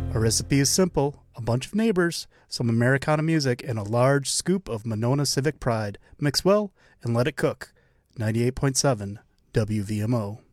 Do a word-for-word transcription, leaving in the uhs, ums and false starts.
Our recipe is simple: a bunch of neighbors, some Americana music, and a large scoop of Monona Civic Pride. Mix well and let it cook. ninety-eight point seven W V M O.